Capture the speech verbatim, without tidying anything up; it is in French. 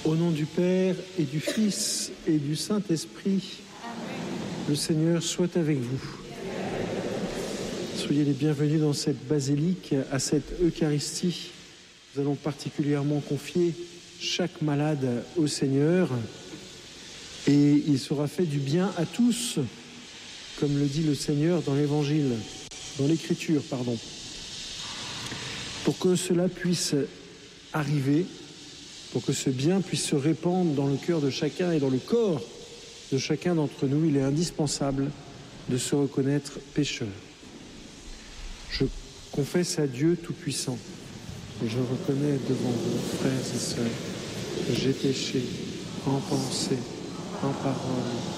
Au nom du Père et du Fils et du Saint-Esprit, le Seigneur soit avec vous. Soyez les bienvenus dans cette basilique, à cette Eucharistie. Nous allons particulièrement confier chaque malade au Seigneur et il sera fait du bien à tous, comme le dit le Seigneur dans l'Évangile, dans l'Écriture, pardon. Pour que cela puisse arriver, pour que ce bien puisse se répandre dans le cœur de chacun et dans le corps de chacun d'entre nous, il est indispensable de se reconnaître pécheur. Je confesse à Dieu Tout-Puissant et je reconnais devant vous, frères et sœurs, que j'ai péché en pensée, en parole